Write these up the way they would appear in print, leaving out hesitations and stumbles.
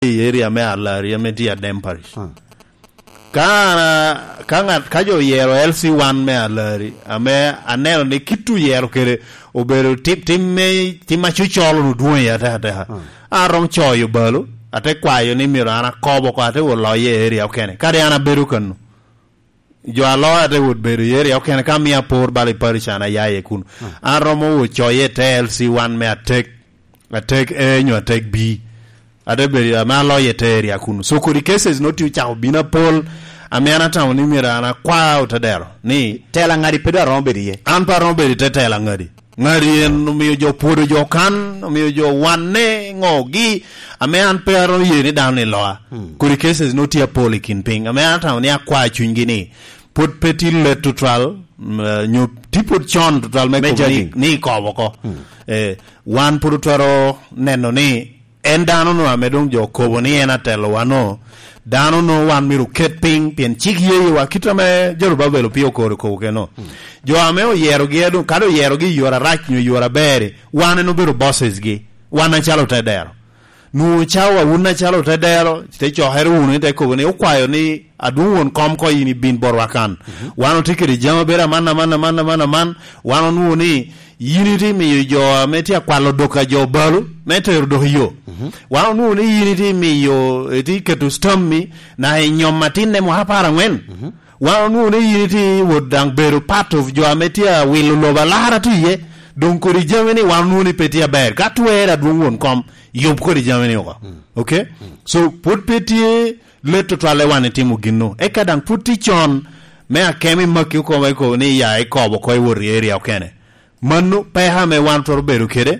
area me alari me dia Demparish ka jo yero LC1 me alari ame aneno ni kitu yero kere obero tim chucholo duon ya ta arom choyo balo ate kwayo ni mirana kobo ko ate wo loye area okene kare ana beru kanu jo alo ate would beru area okene kamia por bali parishana yaye kun aromo wo choye te LC1 me atek enyo atek B ate beru ma loye te area kun so kuri cases not you chao bina pol amiana town ni mirana kwa utadero ni tela ngari pedo romberiye anpa romberi te tela ngari en miyo jo pudo jo kan miyo jo wanne ngogi ame an pero yiri down ni loa kuri cases no tia polikin ping ame an town ya kwa chungi ni put petit le total nyu tiput chon total me ni ko boko wan pudo twaro neno ni en dano no amedong jo kobo ni ena telo wano dano no wan miru ket ping pien chigye wa kitame joruba belo pio ko keno jo ame o yero gedo kado yero gi yora rach nyu yora bere wan no bero bosses gi wan chalo tedero nu chawa wuna chalo tedero te cho heru unu te ko ne okwayo ni adu won kom ko yini bin borwakan wan tikiri jama bera man wan nu ni unity mi jo metia kwalo doka jo balu meto do yo wan nu ni unity mi yo etiketu stommi na nyom matine mo hapara ngwen wan nu ni unity wodang beru part of jo metia wilu lo balara tiye don ko ri jameni wan nu ni petia ber katwera du won kom yob ko ri jameni ko okay so put petie leto twale wan timu ginno e kadang puti chon me akemi makki ko ni ya e ko bo ko wori area okene manu pe ha me wan tor beru kede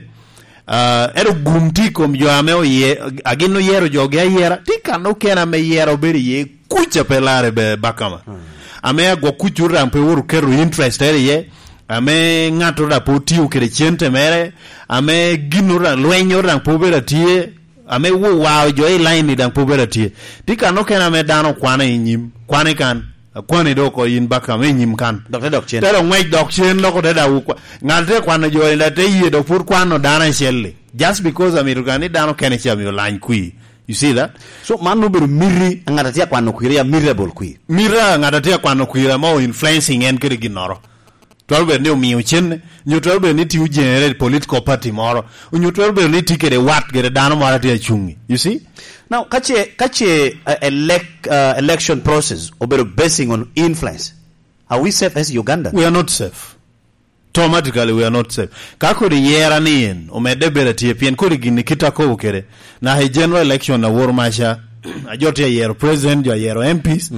ero gumti kom jo ame o ye agino yero joge yera tikano kena me yero beri ye kucha pelare be bakama ame go kuchura mpe woru keru interest ye ame ngato da potiu kede chente mere ame ginura lwenyo ran pobera tie ame wo wa jo e line dan pobera tie tikano kena me dano kwana nyim kwane kan kwani doko yin baka me nyim kan dok chen tero ngwe dok chen loko deda ukwa ngate kwano jo ila te yie do pur kwano dana shelle just because amirugani dano kene cha mi line kui you see that so manu beru miri ngata tia kwano kuiria mirable kui mira ngata tia kwano kuira mo influencing en kiri ginoro tolbe ne mi uchen nyutolbe ni ti generate political party moro nyutolbe ni tikere wat gere dano mara tia chungi you see. Now, kache election process obero basing on influence. Are we safe as Uganda? We are not safe. Automatically we are not safe. Kako de yera ni en omedebere tie pien ko gini kita ko kere na he general election na war masha ajote yero president jo yero MPs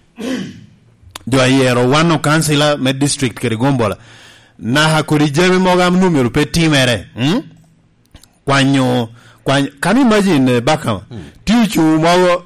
jo yero wano councilor me district kere gombola na hakuri jemi mogam numero pe timere kwanyo can you imagine Bakama tichu mo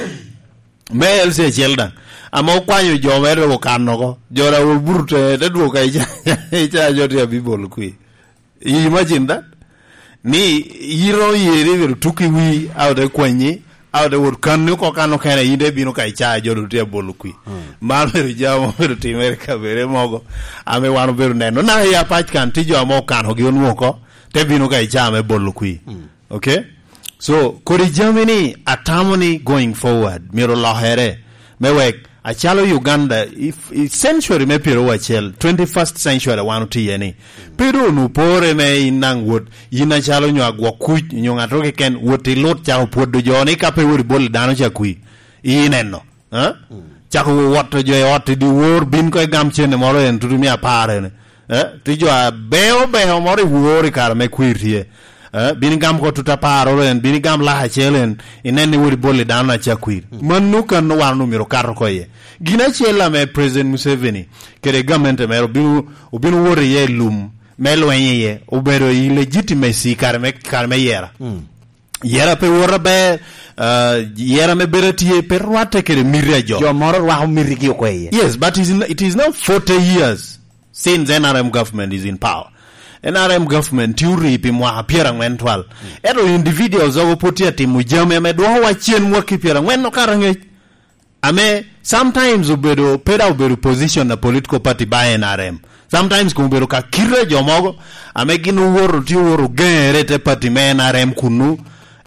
mel se chelda amo kwanyo jo mere wo kanoko jora wo burute de do kai cha joti abibol kui you imagine that ni yiro yeri ver tuki wi awde kwanyi awde wor kanu ko kanu kene yinde bino kai cha jodote bol kui malere jawo ver timere ka bere mogo ame wano beru neno na ya pach kan tijo amo kanu gi onwo ko te bino kai cha me bol kui. Okay, so kuri Germany atamoni going forward miro lohere mewek achalo Uganda if century me piro wachel 21st century wanu tiyeni piro nu pore me inang wood yina chalo nyo agwa kuch nyo ngatoke ken woti lot chao podo joni kape wori bol dano cha kui ineno chako woto jo woto di wor bin ko gam chene moro en tutumi apare ne tijo beo moro wori kar me kwirtie binigam ko tutaparo en binigam la hachelen inene wori bolle dana chakwir manuka no wanu miro kar ko ye gina chela me president Museveni kere government mero binu wori ye lum melwenye ye obero legitimacy karme yera yera pe wora be yera me berati pe rwate kere mirajo jo moro wa mirigi ko ye yes but it is now 40 years since NRM government is in power. NRM government tiuri pi mwa apiera ngwentwal ero individuals ogo potia timu jame me do wachien mwa kipiera ngweno karange ame sometimes ubedo position na political party by NRM sometimes kubedo ka kire jomogo ame ginu woro ti woro gere te party me NRM kunu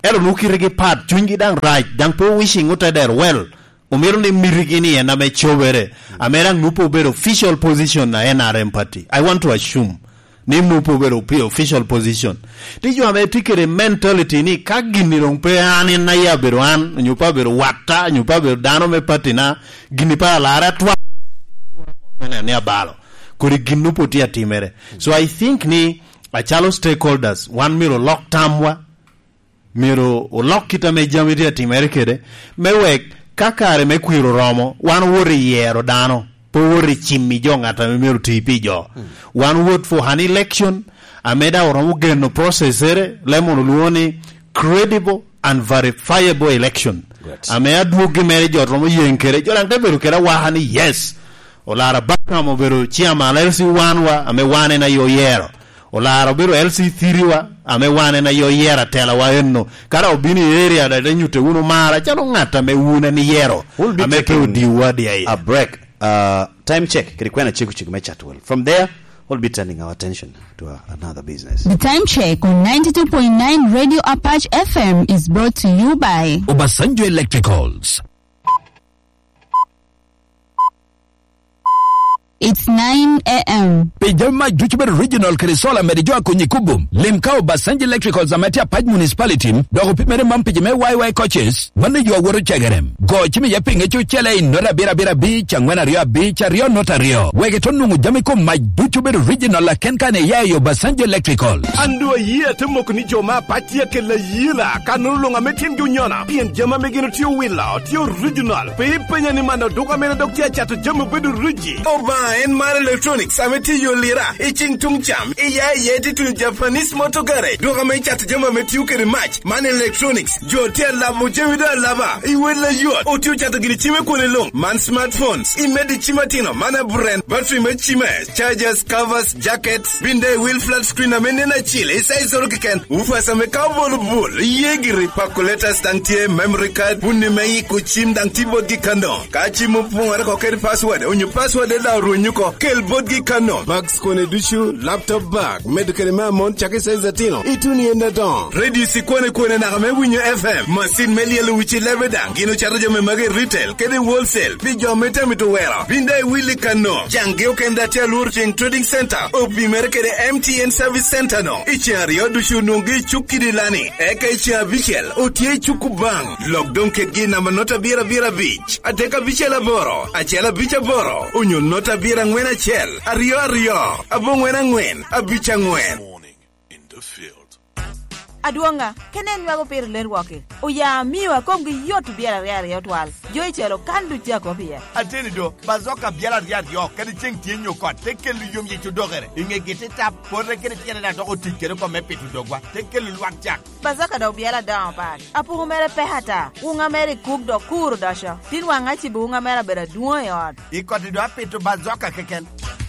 ero nukirigi pat chungi dang right dang po wishing uteder well umiro ni mirigini ena me chobere amerang nupo bero official position na NRM party. I want to assume ni nupo bero official position tijo ame tikere mentality ni kagini rong pe ani na ya bero an nyupa bero wata nyupa bero dano me party na gini pa lara twa ne abalo kuri ginupo tia timere. So I think ni achalo stakeholders one miro lock tamwa miro lock kita me jamiti tia timere kede mewek kakare me kwiro romo wan wori yero dano po wori chimmi jo ngata me miro tipi jo one vote for an election ameda oromo geno processere lemon luoni credible and verifiable election amea duogi mere jo romo yenkere jo lang tebero kera wahani yes olara baka mo bero chiama LC wanwa ame wane na yo yero olara bero LC thiriwa ame wane na yo yera tela wa enno kara obini area da nyute uno mara chalo ngata me une ni yero ame ke diwa dia a break time check kilikwena chiku mechatwell. From there we'll be turning our attention to another business. The time check on 92.9 Radio Apache FM is brought to you by Obasanjo Electricals. It's 9 a.m. Pejama Juchber Regional Kerisola Merijoa Kunyikubum. Limkao Basanji Electrical Zamatia Paj Municipality. Dogo Pimere Mampijame YY coaches. Manajua Woro Chagarem. Go Chimi Yaping Echo Chele in Nora Bira Bira Beach and Rio Beach Rio Notario. Wegetonu Jamiko my Juchber Regional Kenkane Yayo Basanji Electrical. Andu a year to Mokunicho Ma Patia Kela Yila. Kanulunga Metin Gunyona. Pian Jama Megino Tio Willa. Tio Regional. Pipanya Nimano Dokamena Doctor Chato Jamu Bedu Ruji. Over. En Mar Electronics ameti yo lira iching tungcham iya yeti tu Japanese motor garage doga me chat jama metiu kere match Man Electronics jotel la mujewida lava iwela yo otiu chat gini chime kone long man smartphones imedi chimatino mana brand battery me chime chargers covers jackets binde wheel flat screen amene na chile isa isoro kiken ufasa me kabol bol yegiri pakuletas dangtie memory card bunni me kuchim dang keyboard gikando kachi mupunga ko kere password onyu password la nyuko kel bodgi kano bags kone dushu laptop bag medical mamon chake size tino ituni enda don radio sikone na kame winyo FM machine melielu wichi lebedang gino charge me mage retail kede wholesale bijo meta mitowera bindai willy kano jange okenda telur ching trading center opi merkede MTN service center no ichario dushu nungi chukidi lani eka icha bichel otie chukubang lockdown kedgi na manota bira beach ateka bichela boro achela bicha boro unyo nota bira ngwena chel ario abongwena ngwen abicha ngwen morning in the field. Aduanga kenen wago per lerwake oya miwa komgi yotu biara yare yotwal joy chero kandu jako pia ateni do bazoka biara yo kedi cheng tienyo ko tekel yum yitu dogere inge gete tap porre kedi tiene na dogo tikere ko mepitu dogwa tekel luak jak bazoka do biara down pa apu mere pehata unga mere kuk do kuru dasha tin wanga chi bunga mere bera duo yot ikoti do apitu bazoka keken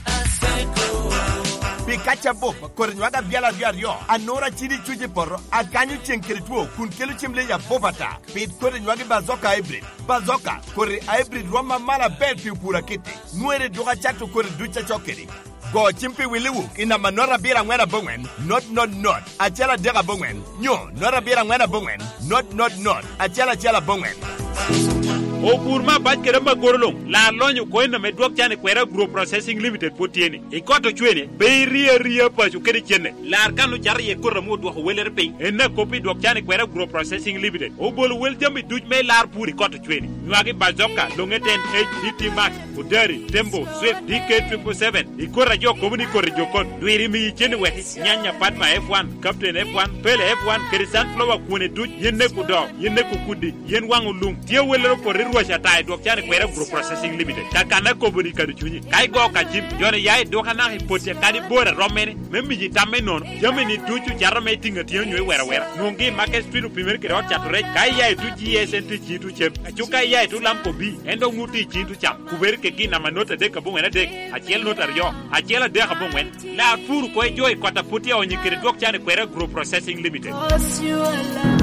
Pikacha bo kornywaga biala yo anora chidi chuje porro akanyu chenkritwo kun kelu chimle ya bobata pit kornywaga bazoka hybrid bazoka kore hybrid roma mala bel pura kiti nuere doga chatu kore ducha chokeri go chimpi wiliwu ina manora bira ngwena bongwen not achela dega bongwen nyo nora bira ngwena bongwen not achela bongwen o burma baj keramba gorlong la lonyo ko en me dwok chane kwera group processing limited potieni e koto chwene be ria pa chu kedi chenne la kanu jarye ko ramo do weler pe en na copy dwok chane kwera group processing limited o bol wel jambi duj me lar puri koto chwene nwagi bazoka longeten HDT max udari tembo swift DK777 e ko radio komuni ko radio kon dwiri mi chenne we nyanya patma F1 captain F1 pele F1 kerisan flowa kune duj yenne ku do yenne ku kudi yen wangu lum tie welero ko washa tai dok chane kwera group processing limited kakana ko boni kadu chunyi kai go ka jim jone yai do kana hipote kadi bora romene memmi ji tamme non jameni tuchu jarame tinga tiyo nyoy wera nungi market street primer kero chatore kai yai tu GSNT ji tu chem achuka yai tu lampo bi endo nguti ji tu cham kuber ke gina manota de kabon ena de achiel notario achiel de kabon wen la furu ko joy kota puti onyi kere dok chane kwera group processing limited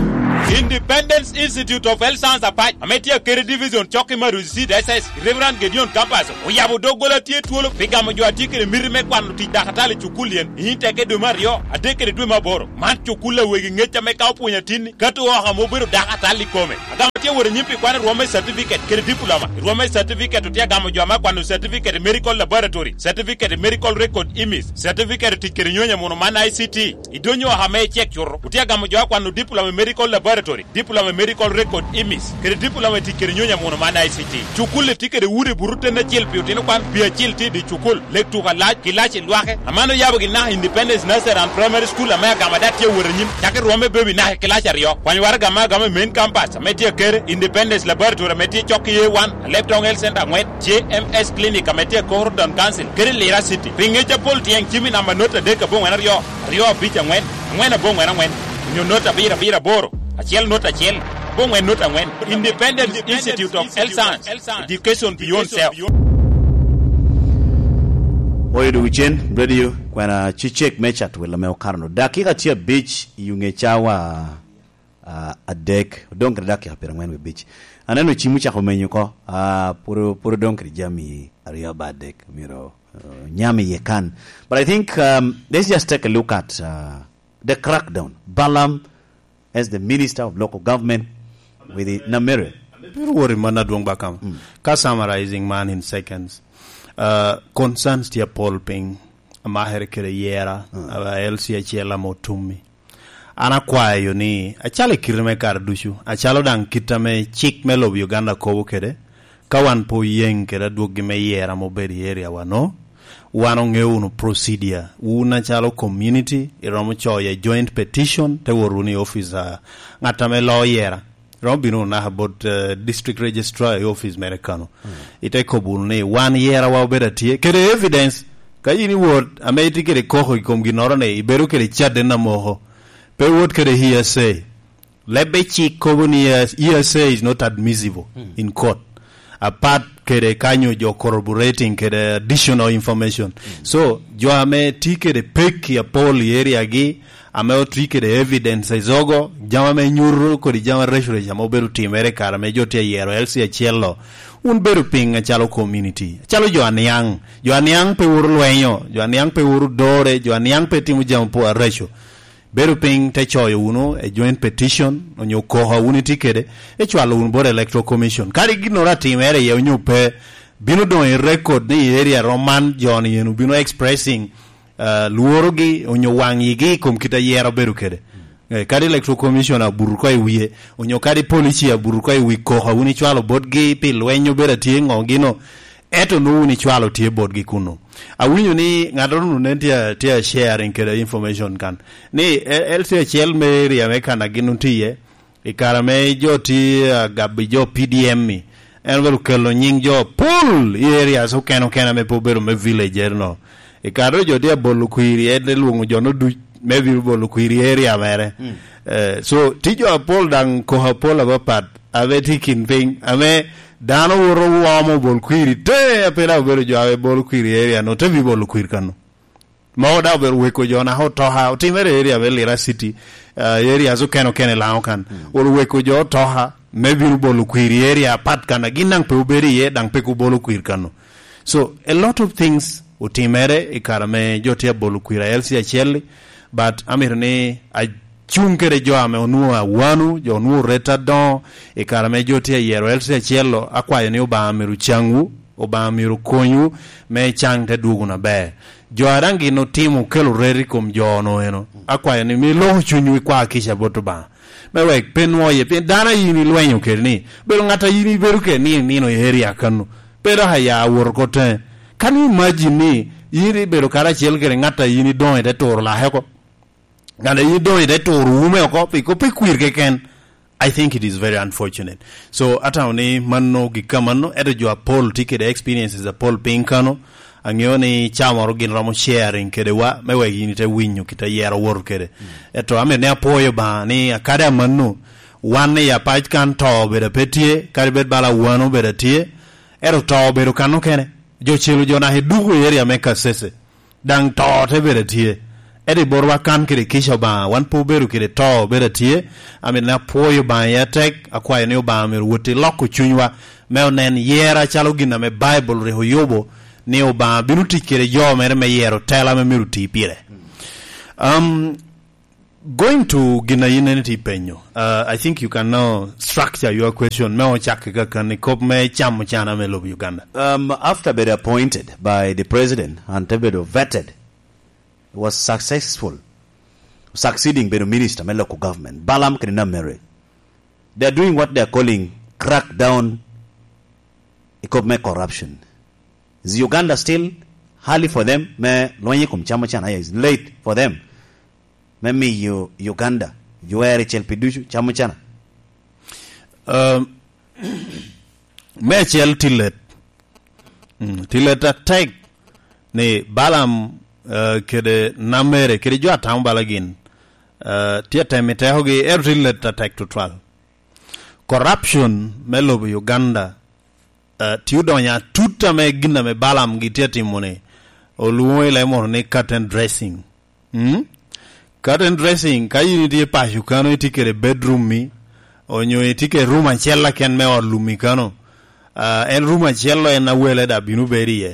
Independence Institute of Health Science Apach ametia kere division choki maru CSS Reverend Gideon Campus oyabu dogola tie tuolo piga mo jwati kere mirime kwanu ti dakatali chukulien yinte do mario adekere dwe maboro man chukula wegi ngecha me ka opunya tini kato wa mo biro dakatali kome agama tie wore nyimpi kwana rome certificate kere diploma rome certificate utia gamo jwa kwanu certificate medical laboratory certificate medical record imis certificate tikere nyonya mono mana ICT idonyo ha me check churo utia gamo jwa kwanu diploma medical laboratory diploma medical record imis kere diploma tikere nyonya mono mana ICT chukule tikere wure burute na chil piotino kwan pia chil ti di chukul lektu ka laj kilachi lwake amano yabo gina Independence Nursery and Primary School amaya gama datie wure nyim take rome baby na kilachi rio kwani war gama main campus ametie kere Independence Laboratory ametie choki A1 Leptong Health Center ngwet JMS Clinic ametie Cordon Council kere Lira City pingeche pol tieng chimi namba nota deka bongwena rio bicha ngwena bongwena ngwen nyo nota bira boro achiel nota achiel bongwen nota ngwen Independence Institute of Health Science Education Beyond Self. Oyedu wichen radio kwana chichek mechat wela meokarno dakika tia beach yungechawa adek donkre daki hapera ngwen beach aneno chimucha komenyuko puro donkre jami aria badek miro nyami yekan. But I think let's just take a look at the crackdown. Balam as the Minister of Local Government with the Namere. Worry mana duong bakam. Ka summarizing man in seconds. Concerns tia polping amahere kere yera LCHL motumi. Ana kwayo ni achale kirme kar dushu achalo dang kitame chik melo Uganda kowo kere kawan po yeng kere duogi me yera moberi area wano wano ngeuno procedure una chalo community iromo choye joint petition te woruni officer ngatame lawyer Robino na about district registrar office Americano. Ite kobulne 1 year wa beda tie kere evidence kayini word ameti kere koho ikom ginorane iberu kere chade na moho pe word kere hearsay lebe chi kobuni hearsay is not admissible in court apart kere kanyo jo corroborating kere additional information so jo ame tikere peki ya poli area gi ame otikere evidence izogo jama me nyuru ko di jama reshure jama oberu timere kara me jote yero elsi achielo un beru pinga chalo community chalo jo aniang pe uru lwenyo jo aniang pe uru dore jo aniang pe timu jama po aresho beru ping te choyo uno a joint petition onyo koha unity kede e chwalo un bore electoral commission kari ginora timere ye onyo pe bino do in record ni area roman John yenu bino expressing luorogi onyo wangigi kum kita yero beru kede kari electoral commission aburu ko wiye onyo kari police aburu ko wi koha uni chwalo bodgi pilwenyo bera tiengo gino eto no uni chwalo tie bodgi kuno awinyo ni ngadonu nentia tia sharing kede information kan ni LCHL me area me kana ginu tiye ikarame joti gabi jo PDM mi envelu kelo nying jo pool area so kena me poberu me villager no ikaro jo dia bolukwiri ede luongo jono du me bolukwiri area mere so tijo apol dang ko apol abapat aveti kinping ame dano woro wamo bolukwiri te apela beru jo ave bolukwiri area no te vi bolukwiri kanu mawda beru weko jona hotoha timere area Lira City area so kene lao kan woro weko jo toha me vi bolukwiri area pat kana ginang pe uberi ye dang pe ku bolukwiri kanu so a lot of things utimere ikarame jotia bolukwira elsi acheli but amirne a chungere jo ame onua wanu jo onu retadon ikarame jotia yero elsi achelo akwayo ni oba amiru changu oba amiru konyu me changte duguna be jo arangi no timu kelo reri kom jono eno akwayo ni mi lo chunyu kwa kisha botuba mewe penwo ye pen dana yini lwenyo kerni bero ngata yini beru ke ni no area kanu pero haya workote. Can you imagine me? Yiri bero kara chelgere ngata yini don ede toro la heko. Ngana yini don ede toro ume oko piko pikwir keken. I think it is very unfortunate. So ata oni manno gikamano edo jo Paul ticket experiences a Paul pinkano angioni chama rogin ramo sharing kede wa mewe yini te winyu kita yero wor kede. Eto ame ne apoyo ba ni akada manno wane ya pach kan to beda petie karibet bala wano beda tie edo to bedo kano kene jo chelu jona he dugu area meka sese dang to te bere tie edi borwa kan kire kisha ba wan po beru kire to bere tie amin na poyo ba yatek akwayo ne ba mer wuti loko chunywa me nen yera chalo gina me bible re hoyobo ne oba binuti kire jo mere me yero tela me miruti pire going to gina yinenti penyo I think you can now structure your question me ochaka kan kop me chamo chana me lob Uganda after being appointed by the president and being vetted was successful succeeding being minister me local government Balaam Kirina Mere they are doing what they are calling crackdown economic corruption. Is Uganda still hardly for them? Me loanye kumchama chana is late for them. Me Uganda you are chelpidushu chama chana. Me chel tillet attack ne Balaam kede namere kede jo atam balagin tia temete hoge tillet attack to trial. Corruption melo Uganda tiudonya tuta me gina me Balaam gitiati mone oluwe le mo ne curtain dressing curtain dressing kayi ni die pashu kano itikere bedroom mi onyo itike room achella ken me olumi kano en room achello en awele da binu berie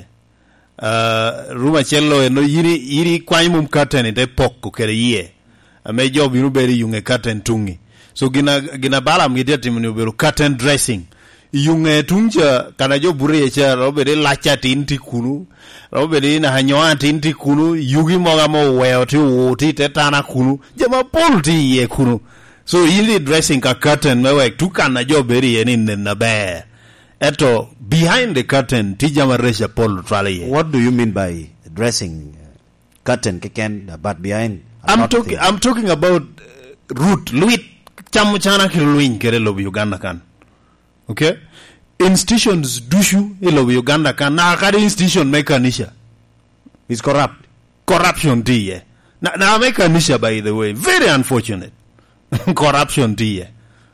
room achello en yiri kwanyum curtain de pokko kere ye ame job binu beri yunge curtain tungi so gina Balaam gitiati mone beru curtain dressing yunge tunja kana jo bure cha robere lacha tinti kunu robere na hanyoa tinti kunu yugi moga mo weoti woti tetana kunu jama polti ye kunu so ili dressing ka curtain mewe tukana jo beri ye na be eto behind the curtain tijama resha pol trale ye. What do you mean by dressing curtain keken but behind? I'm talking about root luit chamu chana kiluin kere lo Uganda kan. Okay? Institutions dushu ilo Uganda kan na kari institution mekanisha is corrupt. Corruption tiye. Na mekanisha by the way. Very unfortunate. Corruption tiye.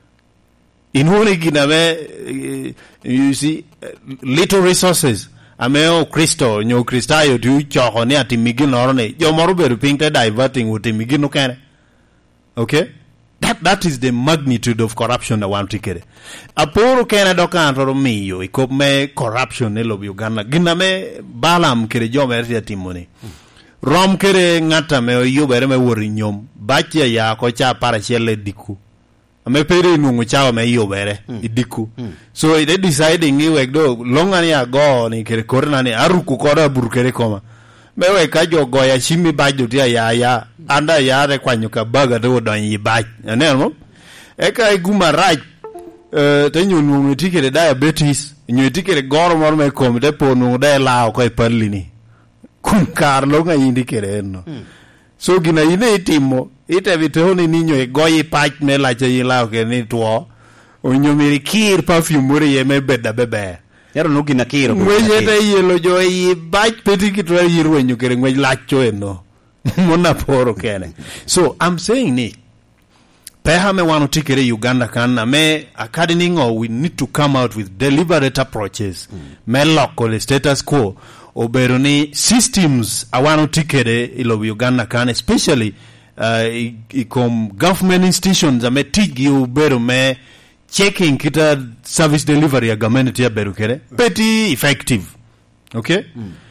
Inhone giname you see little resources. Ameo Kristo nyo Kristayo tu choko ne ati migin orne. Yo moruberu pinte diverting uti migin ukene. Okay? That is the magnitude of corruption that one tikere. Aporo kena doka antoro miyo ikop me corruption elo Uganda. Gina me Balaam kere jo merti atimoni. Rom kere ngata me yo bere me wori nyom. Bachia ya kocha para chele diku. Me pere nungu chawa me yo bere diku. So they deciding iwe do longa ni ago ni kere korna ni aruku kora burukere koma. Mewe kajo goya chimi bajo tia ya anda ya re kwanyuka baga do don yi baj aneno eka iguma raj tenyu nu tikere diabetes nyu tikere goro mor me kom de ponu de la ko parlini kun karlo nga indikere no so gina ine itimo ite vitoni ninyo e goyi pach me la che la ke ni to onyo mirikir perfume mure ye me beda bebe yaro no gina kiro mwejete yelo jo yi bach petiki to yirwe nyukere ngwej lacho eno mona poro kene. So I'm saying ni peha me wano tikere Uganda kan me academy we need to come out with deliberate approaches me local status quo oberoni systems awano tikere ilo Uganda kan especially ikom government institutions ame tigi ubero me checking kita service delivery ya government ya beru kere pretty effective. Okay?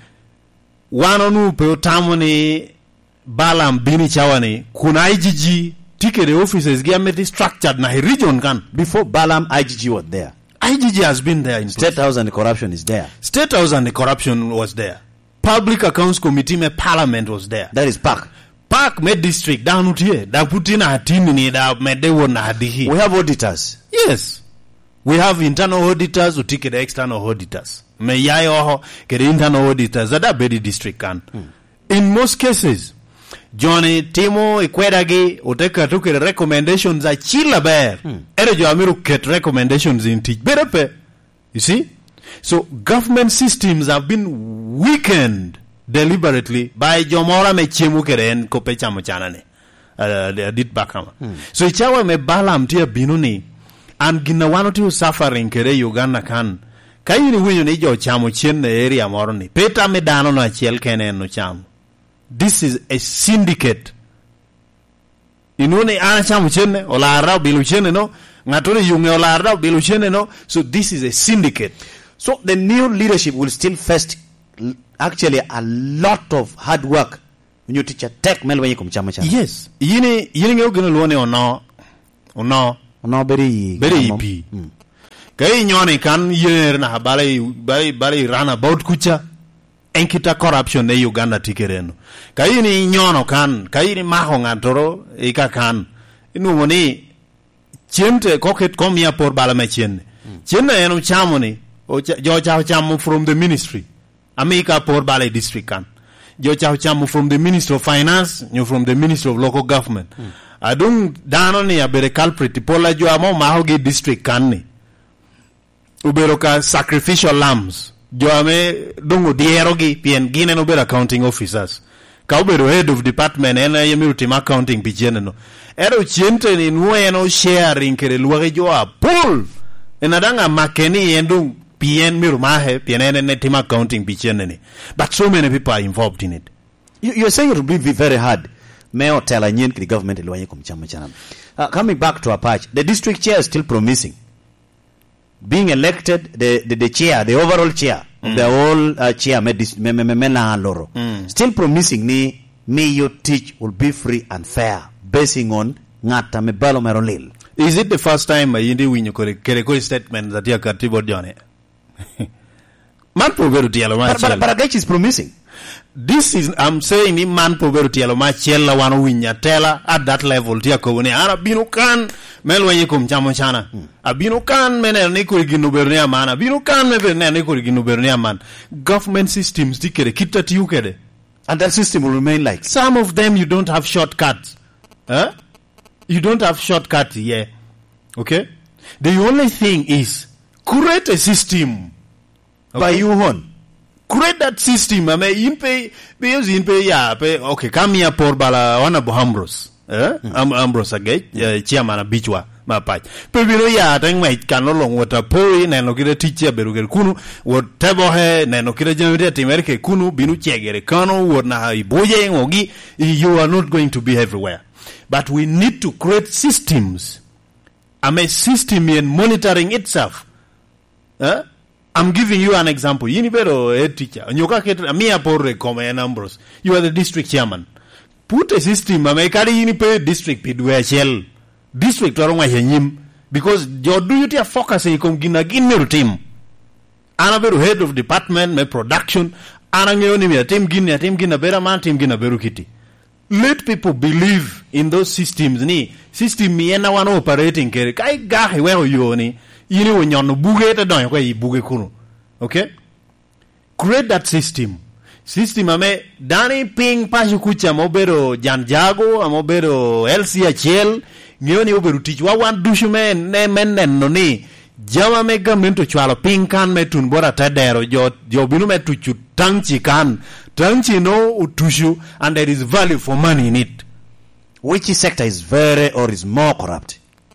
Wano nu pe otamoni Balaam bini chawani kuna IGG tikere offices giameti structured na region kan. Before Balaam IGG was there. IGG has been there in State House and the corruption is there. State House and the corruption was there. Public Accounts Committee me Parliament was there. That is PAC. PAC me district down out here. Da putina hatimi ni da medewo na hadihi. We have auditors. Yes. We have internal auditors who take the external auditors. Me yayo kere internal auditors that bedi district kan. In most cases Johnny Timo Ikwedagi uteka tukere recommendations a chila bear. Ere jo amiru ket recommendations in teach berepe. You see? So government systems have been weakened deliberately by Jomora me chemu kere en kope chamo chanane. Dit bakama. So ichawa me Balaam tia binuni and gina wanoti suffering kere Uganda kan. Kayini winyo ni jo chamo chen na area moroni. Peta me dano na chiel kene no chamo. This is a syndicate. Inuni ana chamu chene ola rao bilu chene no ngatone yunge ola rao bilu chene no. So this is a syndicate. So the new leadership will still face actually a lot of hard work when you teach a tech mel when you come chama chama. Yes. Yini ngeo gina luone ono very EP. Kaya nyone kan yer na bali run about kucha enkita corruption ne Uganda tikereno. Kaya ni nyono kan, kaya ni maho ngantoro ika kan. Inu moni chente koket komia por bala me chenne. Chenne enu chamoni jo chao chamu from the ministry. America por bala district kan. Jo chao chamu from the Ministry of Finance, you from the Ministry of Local Government. Adung dano ni abere culprit pola jo amo mahogi district kan ni. Uberoka sacrificial lambs. Joame dungu dierogi pien gine no bera accounting officers. Ka ubero head of department ena yemiru team accounting pichene no. Ero chiente ni nueno sharing kere luwage joa pull. Enadanga makeni endung pien miru mahe pien ene team accounting pichene ni. But so many people are involved in it. You're saying it will be very hard. Mayor tell a nyen the government luwanye kumchama chana. Coming back to Apache, the district chair is still promising. Being elected, the chair, the overall chair, the whole chair, loro, still promising me you teach will be free and fair, basing on ngata me balo meronil. Is it the first time yindi winyo kore statement that you got to Johnny? Man proveru tialo ma chela. But Apache is promising. This is, I'm saying, ni man proveru tialo ma chela wano winya tela at that level tia ko ne ara binu kan melwenye kumchamo chana. Abinu kan mene ne ko ginu bernia man. Abinu kan mene ne ko ginu bernia man. Government systems dikere kita tiukede. And that system will remain like. Some of them you don't have shortcuts. Huh? You don't have shortcuts here. Okay? The only thing is create a system. Okay. By you on. Create that system. I mean, okay, come here por bala wana Ambros. Ambros again, chairman of Bichwa, my patch. Pero ya, then wait, can no long water pori, nano kira teacher, beruger kunu, what table he, nano kira generate America kunu, binu chegere kano, what na boye ogi, you are not going to be everywhere. But we need to create systems. I mean, system in monitoring itself. I'm giving you an example. Yinibero head teacher. Nyoka ketra mia porre come en Ambros. You are the district chairman. Put a system. Amekari yinipe district pidwe shell. District warongwa henyim because your duty of focus ikom gina ginneru team. Anaberu head of department me production. Anangeoni me team gina bera man team gina beru kiti. Let people believe in those systems ni. System miena wano operating kere. Kai gahe weho yoni. Yini wonyono buge ta don ko yi buge kunu. Okay? Create that system. System ame dani ping pashu kucha mobero janjago amobero LCHL ngioni oberu teach wa wan dushume ne menen no ni jama me gamento chwalo ping kan metun bora tadero jo binu metuchu tangchi kan tangchi no utushu and there is value for money in it. Which sector is very or is more corrupt?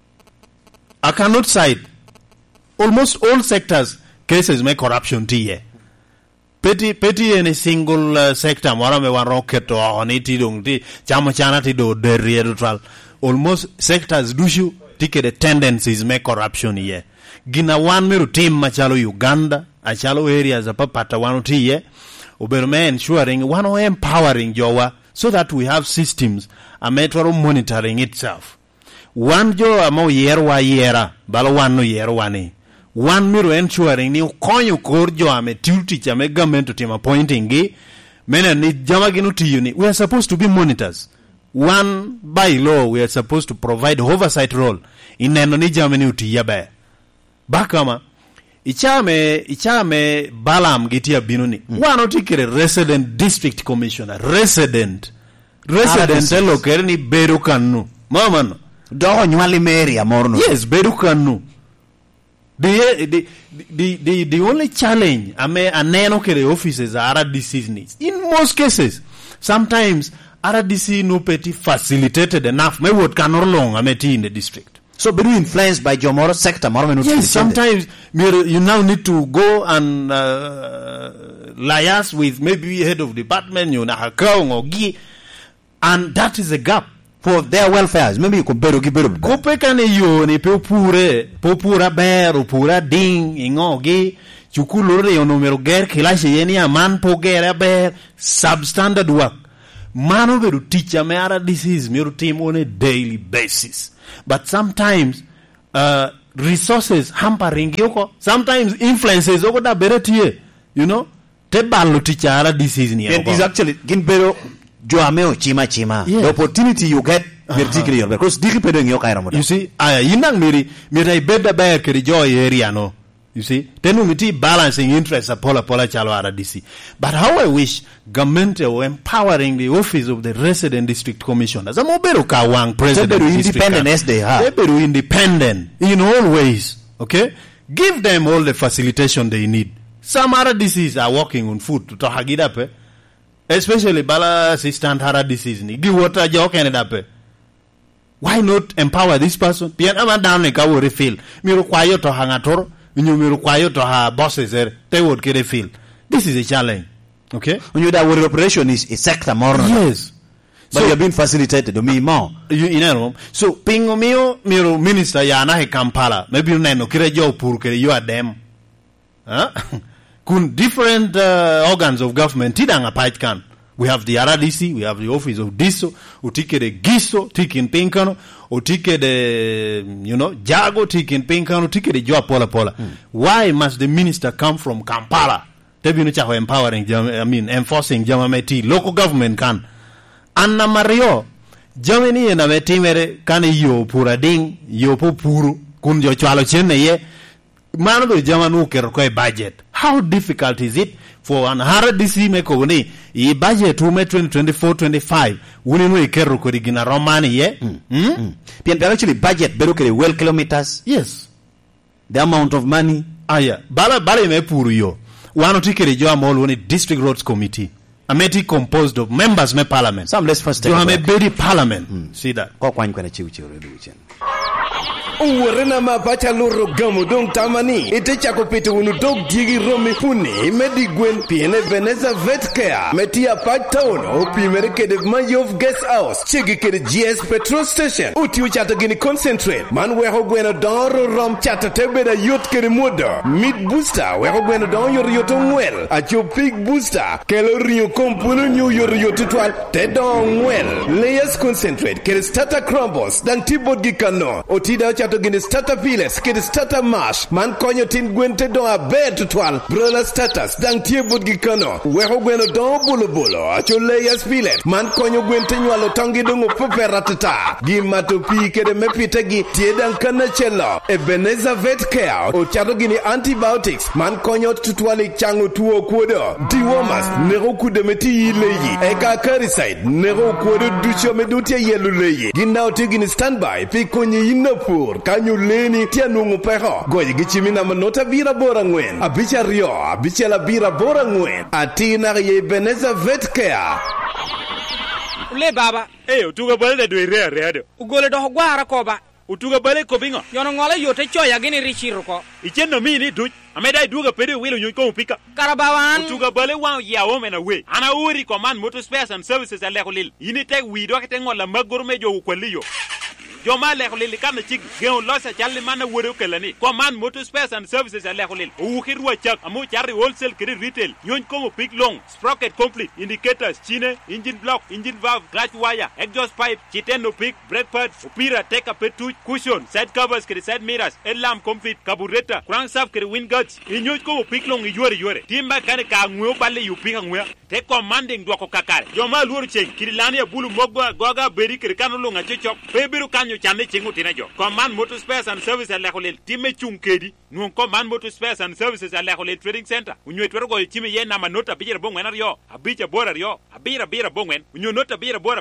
I cannot cite. Almost all sectors cases make corruption tiye. Petty in a single sector mora me wan rocket or honiti dung ti chama chana ti do derriere. Almost sectors dushu tike the tendencies make corruption here. Gina wan miru team machalo Uganda, achalo areas apapata wanu tiye. Uberme ensuring wano empowering jowa so that we have systems a metro monitoring itself. One jo amo yerwa yera balo wanu yerwani. One miru ensuring ni konyo korjo ame duty chame government to team appointing gi mena ni jama ginu tiyuni. We are supposed to be monitors. One by law we are supposed to provide oversight role in neno ni jama ni utiyabe. Bakama ichame balam gitia binuni. Wano tikere resident district commissioner. Resident elo kere ni beru kanu. Mama no. Doho nywali meri amorno. Yes, beru kanu. The only challenge aneno kere offices are RDC needs. In most cases, sometimes RDC no petty facilitated enough. Maybe what can no long ameti in the district. So be influenced by Jomoro sector. Yes, sometimes you now need to go and liaise with maybe head of department, you know, and that is a gap. For their welfare, maybe you could better give it. Kopekane yo ni popura ber pura ding ingogi chukulure yo numero ger kilashe yeni aman pogera ber substandard work. Mano veru teacher me ara disease me team on a daily basis. But sometimes resources hampering yoko, sometimes influences over da beretie, you know, te ballo teacher ara disease ni. It is actually ginbero joameo chima. Yes. The opportunity you get vertically because diki pedo ngiyo kaira moda. You see, yinang miri beda bayer keri joy area no. You see, tenu miti balancing interests pola chalo ara DC. But how I wish government were empowering the office of the resident district commissioners. Amobero kawang president independent as they have. They be independent in all ways. Okay, give them all the facilitation they need. Some other DCs are working on food to hagida especially bala assistant hara disease ni give water jo keneda. Why not empower this person? Pian ama down ne ka wo refill. Mi require to hangatoro, mi require to ha bosses they would get a feel. This is a challenge. Okay? When you that word operation is a sector more. Yes. But you have been facilitated me more. You know. So pingo mio minister ya na he Kampala. Maybe you know kire jo pur kire you are them. Huh? Kun different organs of government tidanga pait kan. We have the RDC, we have the office of DISO, utike de GISO, tikin pinkano, utike de, Jago, tikin pinkano, utike de joa pola. Why must the minister come from Kampala? Tebi chaho empowering, enforcing jamameti, local government can. Anna Mario, Germany na metimere kane yo pura ding, yo puru, kun jo chwalo chene ye, mano do jamanu kero budget. How difficult is it for an RDC mekoni I budget to 2024-25 wuni no ikero ko digina romani ye Pian actually budget beru kere well kilometers. Yes, the amount of money bala me puru yo wano tikere jo amol woni district roads committee ameti composed of members me parliament. Some let's first take a bedi parliament. See that ko kwany kwena chiu reduction Uwerena mapacha loro gamo dong tamani. Ite chako pete unu dog digi romi puni. Medi gwen piene Veneza Vet Care. Metia pat town. Opi mereke de Mayov Guest House. Chigi ke de GS Petrol Station. Uti uchata gini concentrate. Man weho gwena doro rom chata tebe da yot ke de moda. Meat booster. Weho gwena don yor yoto mwel. Acho pig booster. Kelo rinyo kompulu nyu yor yoto twal. Te don mwel. Layers concentrate. Ke de starter crumbles. Dan tibot gikano. Otida to gini starter piles, kidi starter mash, man konyo tin gwente don a bed to twal, brola status, dang tie bud gikano, weho gweno don bolo, acho layers pilet, man konyo gwente nywalo tongi dungu pupe ratata, gimato pi kede mepite gi, tie dang kana chelo, Ebenezer Vet Care, o chato gini antibiotics, man konyo tutwali chango tuo kuodo, dewormers, nero kude meti yileyi, eka caricide, nero kuodo ducho medutia yelu leyi, ginao tigini standby, pi konye inapur, kanyo leni tia nungu peho goyi gichimina manota bira bora ngwen abicha rio abicha la bira bora ngwen atina ye Ebenezer Vet Care le baba utuga bale da doire reado ugole do gwara ko ba utuga bale ko bingo yono ngole yote choya gini richiro ko icheno mini du ameda duga pede wilo nyo ko pika karabawan utuga bale wa ya wome na we ana uri command motor spares and services ale ko lil yini tek wi do ke ngola magorme jo ko liyo Joma lekhulil kana chig geo losa challi mana woro kelani command motor spares and services lekhulil o khirwa chak amu charri wholesale kiri retail yon komo pick long sprocket complete indicators chine engine block engine valve clutch wire exhaust pipe chiteno pick brake pads upira take a petu cushion side covers kiri side mirrors alarm complete carburetor crankshaft kiri wind guards inyon komo pick long yore timba kane ka ngwe balle yu pick ngwe te commanding dwako kakare joma luru cheng kiri lani bulu mogwa goga beri kiri kanulu ngachochok bebiru kanyo chane chingu tinajo command motor spares and services lekhulil time chungkedi non command motor spares and services lekhulil trading center unyo twergo time ye na manota bijere bongwen rio abicha bora rio abira bongwen unyo nota bira bora biro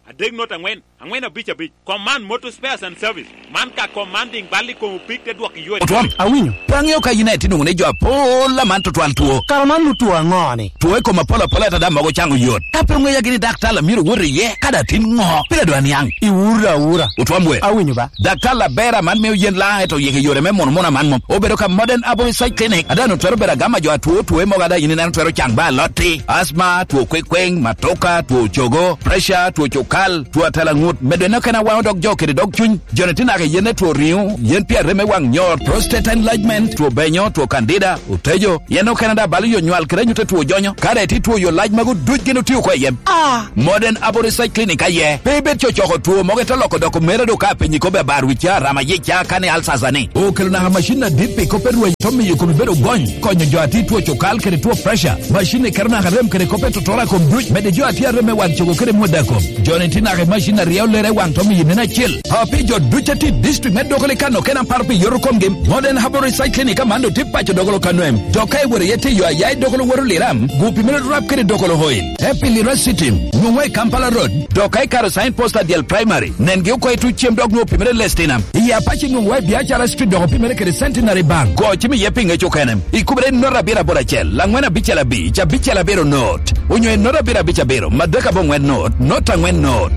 adek not angwen abich command motor spares and service man ka commanding bali ko pick te duok yo Otwam, awinyo. Pangyo ka yine tinung ne jo pola man to twal tuo. Karaman lutu angone. Tuwe ko mapola ta da mago chango yot. Kapro ya gini daktala miru wuri ye kada tin ngo. Pila do anyang. Ura. Otwam we. Awinyo ba. Daktala bera man me yen la eto yeke yore me mona man mom. Obedo ka modern abo site clinic. Adano twero bera gama jo tuwe mo gada yine nan twero chang ba loti. Asma, tuo kweng, matoka, tuo chogo, pressure, tuo chokal, tuo talangut. Medo no kana wa dog joke dog chun. Jonetina ke yene tuo riu. Yen pia reme wang nyor. Prostate enlargement, tuo benyo, tuo candida, utejo. Yeno Canada bali yo nywal krenyo te tuo jonyo. Kare ti tuo yo large magu duj gino tiyo kwa yem. Modern Aboricide Clinic aye. Bebe chochoko tuo mogeta loko doko mere do ka penyi kobe barwicha rama yecha kane alsazani. Okelo na machine dipi kope ruwe tomi yuko bibero gony. Konyo jo ati tuo chokal kere tuo pressure. Machine kerna harem kere kope tutora kom duj. Mede jo ati areme wang choko kere mweda kom. Jone tina ke machine riau lere wang tomi yinena chill. Hapi jo duj ati district med dokole kano kena parpi yoro kom game. Modern Aboricide Clinic amando tipa cho dokolo kanoem. Dokai were yete yo ayai dokolo woro liram. Gupi mene rap kere dokolo hoil. Happy Lira City. Nyungwe Kampala Road. Dokai karo sign posta dial primary. Nenge uko etu chem dog no pimere lestinam. Iya pachi nyungwe biachara street doko pimere kere Centenary Bank. Go chimi yepinge chokenem. Ikubere nora bira bora chel. Langwena bichala bicha bichala bero note. Unyo nora bira bicha bero. Madeka bongwe note. Nota ngwen note.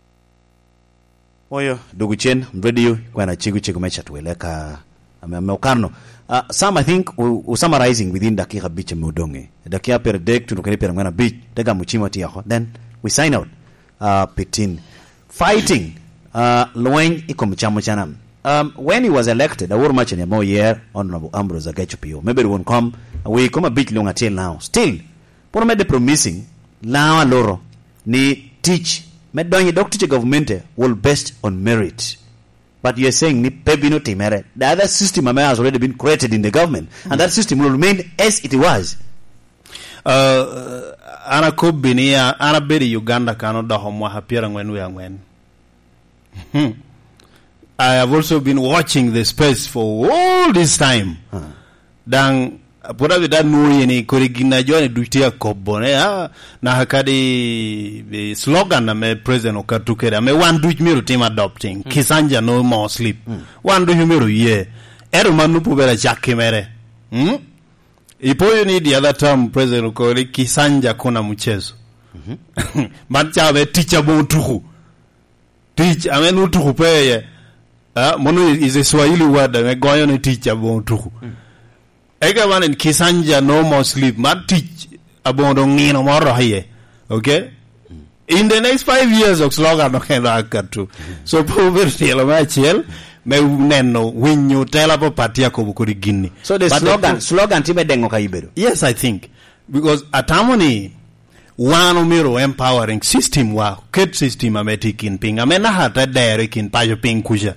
Oyo dugu chen radio kwa chigu mecha tueleka ameukarno. Some I think summarizing within dakika bicha mudonge. Dakika per dek tunukani per ngana bich daga muchima tiako. Then we sign out. Pitin fighting loeng ikomuchamo chanam. When he was elected, a war much in a more year, Honorable Ambrose Agechupio. Maybe it won't come. We come a bit long until now. Still, por me de promising now loro ni teach. Me donye doc teach government will based on merit. But you are saying ni pebi no timere. The other system has already been created in the government, and that system will remain as it was. Ana kubinia ana beri Uganda kano da homwa hapira ngwen. I have also been watching the space for all this time. Dan pura vida nuri ni korigina jone dutia kobone na hakadi slogan na me president okatukere me one do miru team adopting kisanja no more sleep one do miru ye eru manu pubera chakemere ipo ni the other term president okori kisanja kuna mchezo matcha be teacher bontuku teach amenu tuku peye mono is a Swahili word me goyo ni teacher bontuku ega one in kisanja no more sleep mat teach abondo ngino moro haye okay in the next 5 years of slogan no kendo akatu so poverty la machel me neno winyu tela po patia ko bukuri gini so the slogan tibe dengo kaibedo. Yes, I think because atamoni one miro empowering system wa ket system ametikin ping amena hata dere kin pajo ping kuja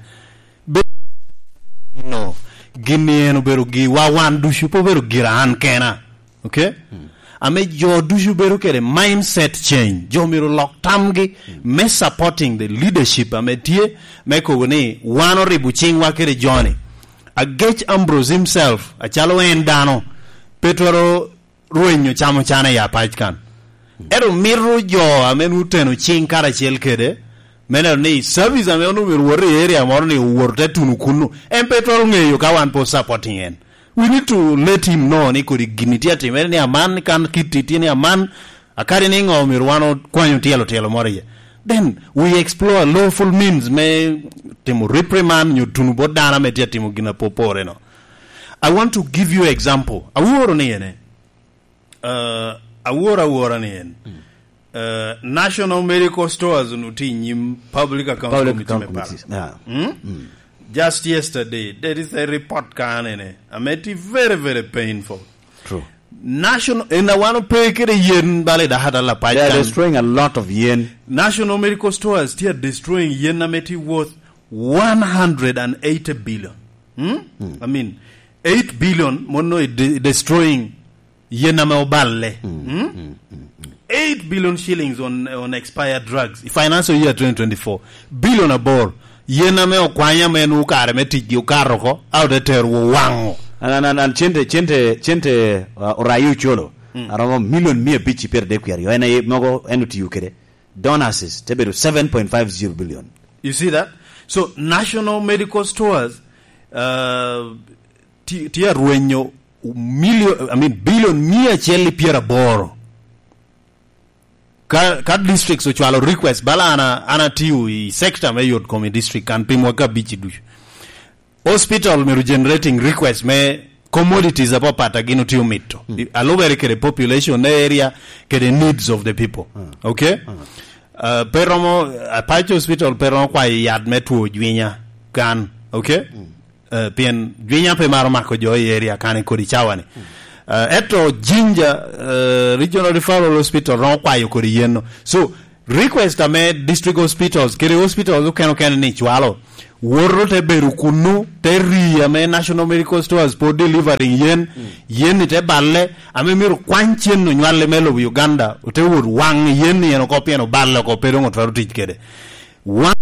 no gini no beru gi wa wan dushu po beru giran kena okay ame jo dushu beru kere mindset change jo miro lock tamgi me supporting the leadership ame tie me ko ni wano ribuching wa kere joni Agech Ambrose himself a chalo endano petoro ruenyo chamo chana ya pachkan ero miru jo amen uteno ching kara chel kede mena ni service amen no miru wore area moro ni worte tunu kunu en petoro ngeyo ka wan po supporting en we need to let him know ni kuri giniti ati mena ni aman kan kititi ni aman akari ni ngo miru wano kwanyo tielo moro ye then we explore lawful means me temu reprimand nyu tunu bodana me temu gina popore no. I want to give you example aworo ni ene awora ni ene National Medical Stores nuti nyim public account committee just yesterday there is a report kan ene ameti very very painful. True. National in the one pay kere yen bale da hada la pa. They are destroying a lot of yen. National Medical Stores still destroying yen ameti worth 180 billion. I mean 8 billion mono destroying yen amobale. 8 billion shillings on expired drugs. Financial year 2024. Billion aboard. Yen ame okwanya menu kare meti ukaro ko out the terwo wango. And chente orayu cholo aramo million mia bichi per de kwari ena mogo enuti ukere donors te bedo 7.50 billion. You see that? So national medical stores tia ruenyo billion mia cheli piera boro. Ka districts so chwalo request bala ana tiu I sector me yot komi district kan pimwa ka bichi du. Hospital me generating request me commodities apo pata gino tiu mito. Alobere ke the population area ke the needs of the people. Okay? Peromo Apache Hospital peromo kwa yad metu jwinya kan. Okay? Pien jwinya pe maro mako jo area kan kodi chawane. Eto Jinja Regional Referral Hospital ron kwa yokori yeno. So request ame district hospitals kere hospitals ukeno ni chwalo woro te beru kunu te ri ame national medical stores po delivering yen te balle ame miru kwanchen no nywale melo Uganda te wor wang yen yeno ko pieno balle ko pero ngot faru tich kede one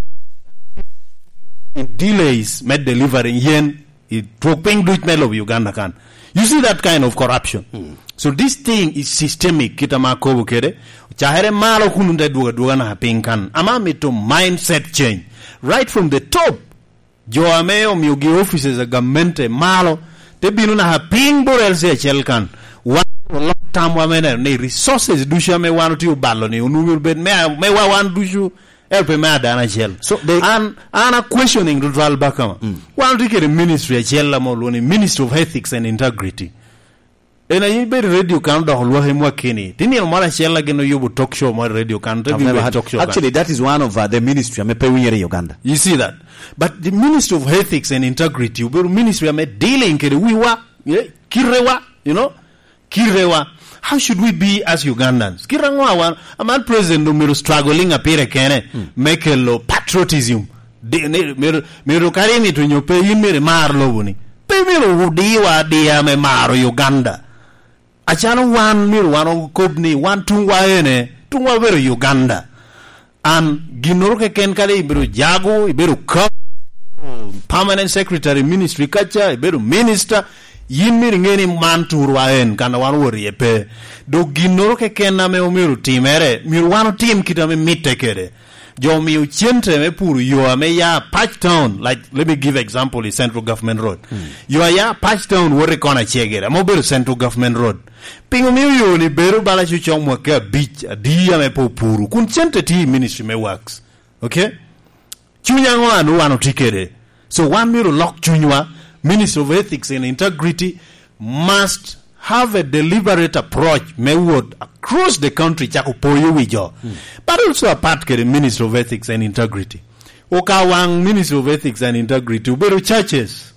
delays med delivering yen it ping duch melo Uganda kan. You see that kind of corruption. So this thing is systemic. Kita makobu kede. Chahere malo kununde duga na pinkan. Amami to mindset change. Right from the top. Jo ameo miugi offices a government malo. Te binu na haping borel se chelkan. One long time wamene ne resources dusha me wanu tiu balo ni unumur ben me wa wan dushu help me adana chel. So they ana questioning to dwal bakama. One take the ministry chela mo loni Ministry of Ethics and Integrity. Ena yibe radio kan do holwa hemwa kini. Tini no mara chela geno yubu talk show mo radio kan talk show. Actually that is one of the ministry ame pewire Uganda. You see that? But the Ministry of Ethics and Integrity uberu ministry ame dealing kede wiwa kirewa, you know? Kirewa. How should we be as Ugandans? Kirangwa aman president no struggling apire kene make lo patriotism. Mero karimi to nyope yimere marlo buni. Pe mero udiwa dia me maro Uganda. Achano wan mero wano kobni wan tungwa vero Uganda. And ginoroke ken kale iberu jago iberu permanent secretary ministry kacha iberu minister yimiri ngeni mantur waen kana wan wori epe do ginoro ke kenna me omiru timere miru wano tim kitame mitekere jo mi uchente me puru yo ame ya patch town like let me give example is central government road yo ya patch town wori kona chegere mo beru central government road pingo mi yo ni beru bala chuchong mo ka beach dia me puru kun chente ti ministry me works okay chunya ngwanu wano tikere so one miru lock chunywa Ministry of Ethics and Integrity must have a deliberate approach meword across the country chakupoyo wijo. But also apart from the Ministry of Ethics and Integrity. Okawang Ministry of Ethics and Integrity uberu churches.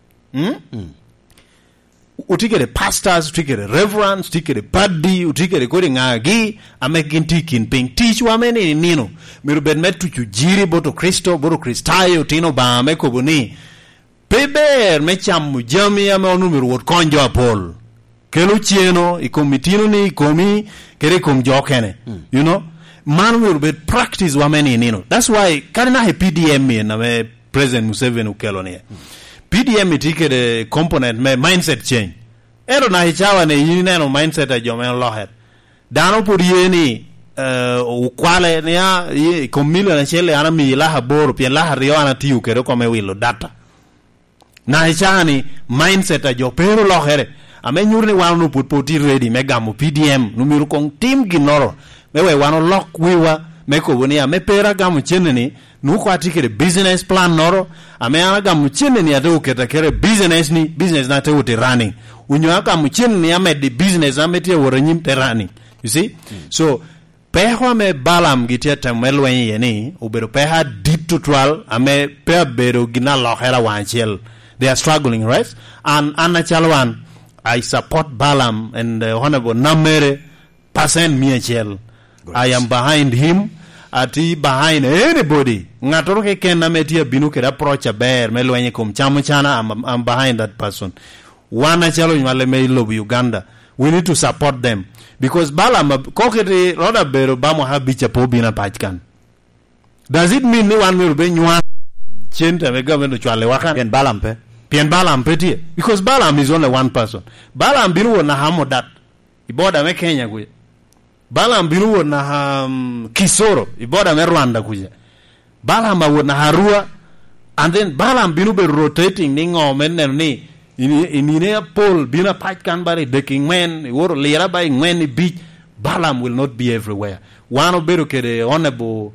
Utikere pastors, utikere reverends, utikere paddi, utikere kodi ngagi, amekinti kinping. Teach wamene nino. Miru benmetu chujiri boto Kristo, boto Kristayo, tino ba ameko buni. Peber mecham mujami ame onumiru wot konjo apol. Kelu chieno, ikomitino ni ikomi, kere kom jokene. You know? Man will be practice wameni nino. That's why, karina he PDM na me President Museveni ukelo niye. PDM itike the component me mindset change. Ero na hichawa ne yini no mindset a jomen lohet. Dano puri ni ukwale niya, komilo na chele anami ilaha boro, pia laha rio anatiu kere kome wilo data. Na hichani mindset a jo pero lohere ame nyurni wanu put ready megamu PDM numiru kong team ginoro mewe wano lock wiwa meko woni ame pera gamu cheneni nuko atikere business plan noro ame ana gamu cheneni ate uketa kere business na te uti running unyo aka mu cheneni ame di business ame tie woranyim te running you see so peho ame balam gitia temelwen yeni ubero peha deep to 12 ame peha bero gina lohera wanchel. They are struggling, right? And Anna Chalwan, I support Balam and Honorable Namere Pasen Miechel. I am behind him. Ati behind anybody. Ngatoroke ken nametia binuke approach a bear melwenye kum chamuchana. I'm behind that person. Wana chalo nyale meilo Uganda. We need to support them because Balam kokete roda bero bamo habicha po bina pachkan. Does it mean ni one will be nywa chente me government chwale wakan? Yen Balam pe. Pien Balam petie because Balam is only one person. Balam biru na hamo that. Iboda me Kenya gwe. Balaam binu na Kisoro, iboda me Rwanda kuja. Balaam na Harua, and then Balaam binu be rotating ningo men ni in Paul bina pike can bury the king man, or lera by when beach. Balaam will not be everywhere. One of Beruke, the honorable,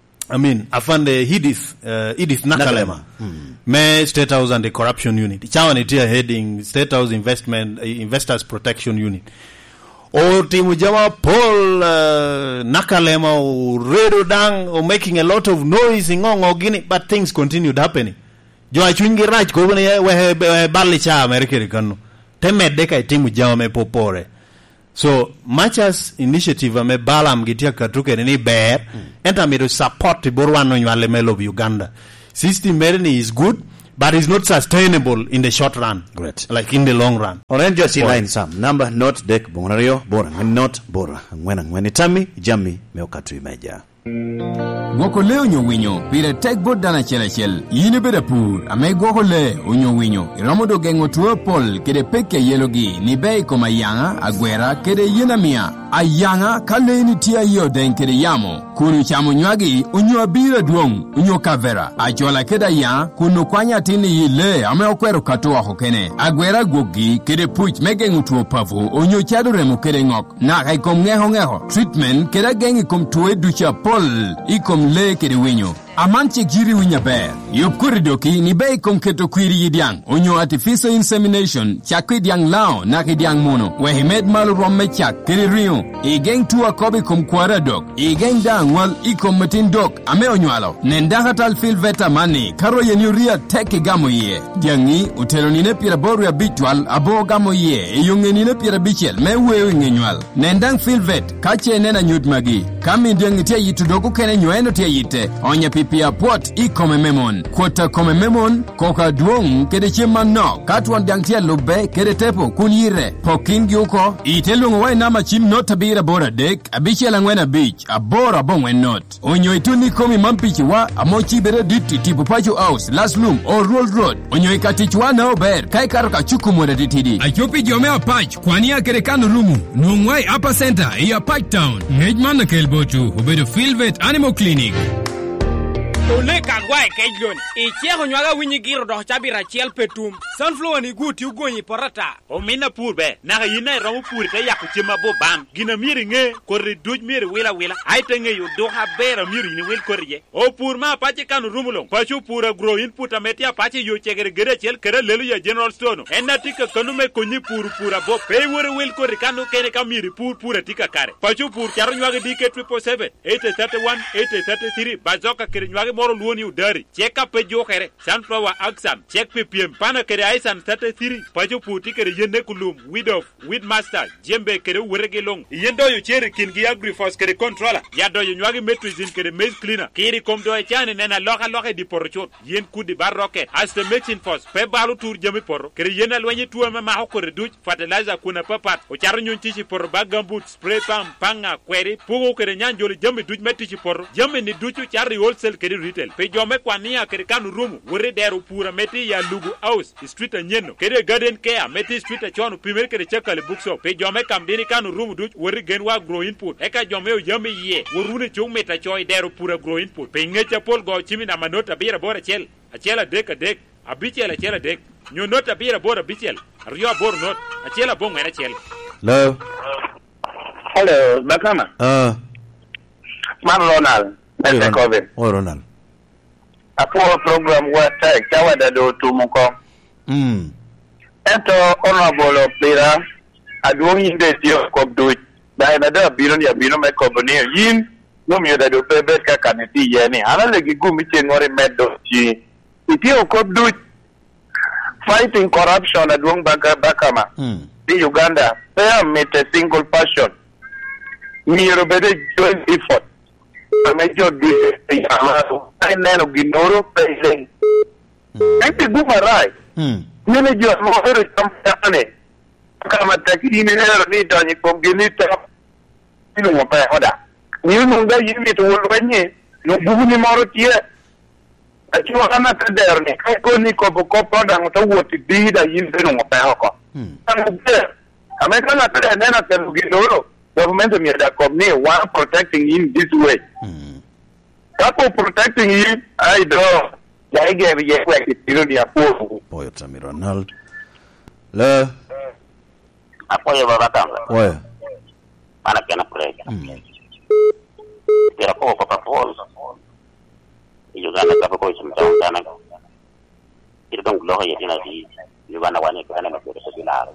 Afande Edith Nakalema, May State House and the Corruption Unit. Chawanitia heading State House Investors Protection Unit. Or Timujama Paul Nakalema or Redo Dang or making a lot of noise in Ngong Guinea, but things continued happening. Joa Chwingi Raj Governor where Barlicha American. Teme Deka Timujama me popore. So much as initiative ame Balaam gitia katuke ni bear enta me to support the Borwano Nyalemelo of Uganda. System Merini is good, but it's not sustainable in the short run. Great. Like in the long run. Orange just line some number not deck bonario bora not bora when itami jammi meokatu imeja. Gwoko le onyo winyo pire tek bot dana chel yini beda pur ame gwoko le onyo winyo iramodo gengo tuo pol kede peke yelogi ni bei koma yanga agwera kede yena mia ayanga kale ni tia yo den kede yamo kunu chamo nywagi onyo abira duong onyo kavera ajola keda ya kunu kwanya tini yile ame okwero katoa hokene agwera gogi kede puch megengo tuo pavo onyo chado remo kede ngok na kai kom ngeho treatment kede gengi kom tuo ducha pol ikom le kede winyo amanche giri winya ber yop kuridoki ni bei kom keto kwiri yidiang onyo artificial insemination chakwi diang lao na kidiang mono wehimed malu romme chak kiri rio igeng tuwa kobi kom kwara dok igeng dang wal ikom matin dok ame onywalo nendanga tal fil veta mani karo yenyuria teki gamo ye diangi utelo nine pira boru ya bitwal abo gamo ye yunge nine pira bichel me wewe ngenywal nendang fil vet kache nena nyut magi kami diangi tia yitudoku kene nyoeno tia yite onya pia pot ikome memon kwota kome memon koka duong kede chima no katwan dangtia lube kede tepo kunyire pokin gyuko itelungo wai nama chim not tabira bora dek abichi alangwena beach abora bongwen not onyo ituni komi mampichi wa amochi bere diti tipu pacho house last room or road onyo ikatichwa na ober kai karoka chuku mwada ditidi achopi jomea pach kwani ya kede kanu rumu nungwai upper center iya Pike Town ngejman na kelbochu ubedo Philvet Animal Clinic. Ole kagwai kejlon ichego nywaga winyi giro do chabira chiel petum sunflower ni guti ugonyi porata o mina purbe na yina ramu pur te yakuchima bo bam gina miri nge korri duj miri wila aitenge yo do ha bera miri ni wil korje o pur ma pache kanu rumulong pachu pura grow input ametia pache yo chegere gere chel kere lelu ya general stone enna tika kanu me konyi pura bo pe wore wil korri kanu kene kamiri pura tika kare pachu pur charo nywaga dike 777 831 833 bazoka kere nywaga moro luoni udari cheka pe jokere sunflower aksam check ppm pana kere aisan 33 pajo puti kere yende kulum weed master jembe kere werege long yendo yo chere kingi agriforce kere controller yado yo nywagi metrizin kere maize cleaner kiri komdo e chane nena loka di porochot yen kudi barrocket as the mixing force pe balu tour jemi poro kere yena lwenye tuwa ma hokore duch fertilizer kuna papat o charo nyontichi poro bagambut spray panga kweri pugo kere nyanjoli jemi duch metichi poro jemi ni duchu chari wholesale kere retail pe jome kwania kere kanu rumu wore deru pura meti ya lugu house street anyeno kere garden care meti street chonu pimer kere chekale bookshop pe jome kamdini kanu rumu duch wore genwa grow input eka jome o yame ye worune chung meta choy deru pura grow input pe ngecha pol go chimi na manota bira bora chel achela dek abichela chela dek nyonota bira bora bichel rio bor not achela bong era chel hello bakama man Ronald Ronald Apo program wa tek chawada do tumuko ento honorable pira adwongi de dio ko do dai na da biro ni abiro me ko boni yin no mi da do pebe ka kaneti ye ni ala le gi gumi che ngore medo chi itio ko do fighting corruption adwong bakama di Uganda they are met a single passion mi robede joint effort major di amaro ai neno ginoro pele enti gumarai nene jo mo ero champane kama takini nero ni tani komgenita ino mo pa hoda ni no ga yimi to wolwenye no buguni moro tie achiwa kana tederni kai ko ni ko poda to woti dida yimbe no mo pa hoko amekana tede nena tenu ginoro government me that company one protecting him this way. Couple protecting him, I draw. I gave you like it in the poor. Boy, Sammy Ronald. Le. Apoyo babatanga. Oye. Ana kena play. Tira poco pa pol. Uganda ka ko isum tawna. Tira dong lo ya dina di. Uganda wani kana na ko sa dinar.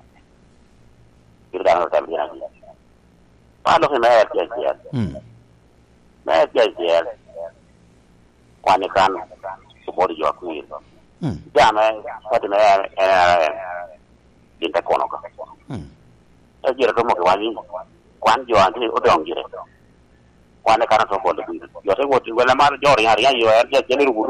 Tira dang ta dina. Pa lo na ya ya. Na ya ya. Kwani kan body yo ku. Jama pati na dinta kono ka. Jira ko mo ko wani. Kwan jo anti odong jire. Kwan kana to body. Yo se woti wala mar jori hari yo ya jeni buru.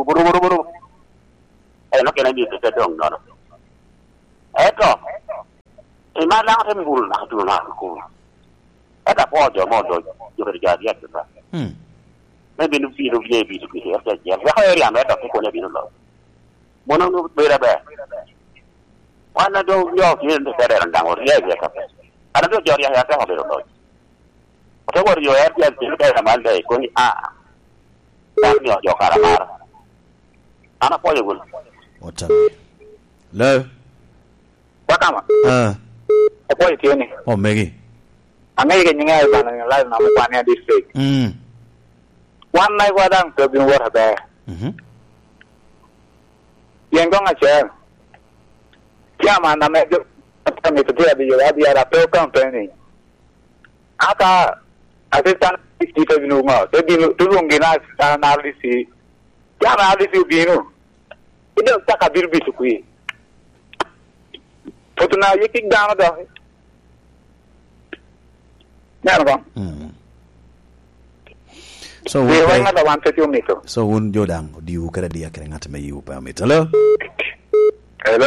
No kena di te dong no. Eto. Ima lang tem bul na tu na ku. Eta po jo mo do yo ri ja dia ta. Maybe no feel of ye be to be here. Ya ya na ta ko ne bi no. Mono no bera ba. Wana do yo ki ne ta ran dang o ye ya ka. Ana do jori ya ta ho be no. Ko wor yo ya ti ta ma dai ko ni a. Ta ni yo kara mara. Ana po yo. What's up? Le. Bakama. Apo yo tiene. Oh, Maggie. America ni ngai ba na live na mo pa ne district. One night wa dang to bin wa ba. Yang gong a chen. Kya ma na me jo ta me to dia bi yo abi ara pe company. Aka assistant district bi no ma. Te bi tu lung gina na lisi. Kya na lisi bi no. Ida ta ka bir bi su ku. Potuna yekik dana do. So un jodang diu kera dia kera ngata me yu pa mit. Hello. Hello.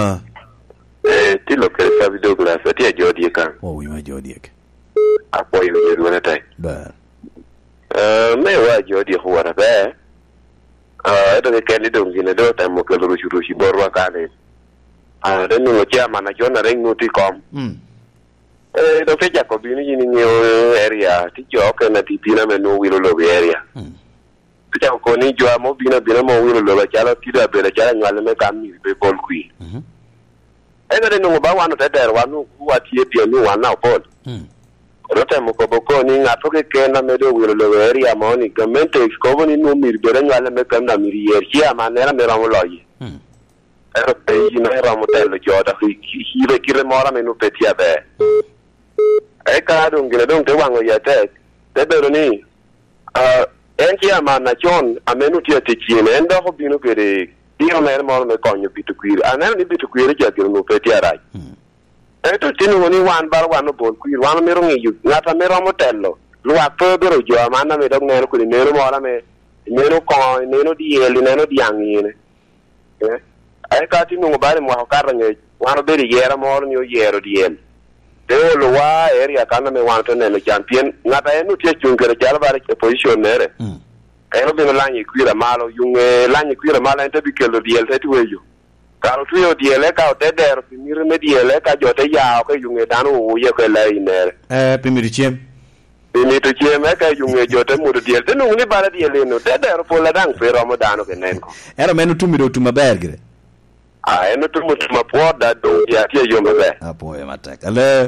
Tilo kera sabi Douglas atia jodi kan. Oh, wi ma jodi ek. Apo yu je wona tai. Ba. Me wa jodi ho wara ba. Eto ke keli dong gine do ta mo ke rushi borwa kane. Den no chama na jona reng no ti kom. Do fe jako bini ni area ti jo ke na ti pina me no wilo lo area. Ti ko ni jo mo bina mo wilo lo chala ti da bele chala ngale me kam ni be bol kui. Ega no ba wanu te der wanu wa ti e pia no wana bol. Rota mo ko boko ni ngato ke na me do wilo lo area mo ni gamente ko ni no mir bele ngale me kam na mir yer chi amana me ramo lo yi. Ero pe ina era modello joda ki kire mora me no petia be. E ka dong gele dong te wango ya te bero ni enki ama na jon amenu ti te chine endo ho binu kere dio me mo me konyo bitu kwir anan ni bitu kwir ja gele no petia rai. E to tinu ni wan bar wan bol kwir wan me rongi yu ngata me ro motello lu a pe bero jo amana me dong ne ko ni ne mora me ne no ko ne no di eli ne no di angine. Ai ka ti no bare mo ka range wan beri yera mo ni yero di el de lo wa area kana me wan to ne no champion ngata enu tie chungere jala bare ke position nere eno be lanyi kwira malo yunge lanyi kwira malo ente bi kelo di el te weju ka ro tuyo di el ka o te der fi mir me di el ka jo te ya ko yunge danu u ye ko la inere pimiri chem to chem ka yunge jo te mu di el te no ni bare di el no te der po la dang fe ro mo danu ke nen ko era menu tumiro tumabergre. Eno tu mutuma poda do ya tie yo mbe. Apo e matak. Ale.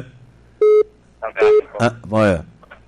Boy.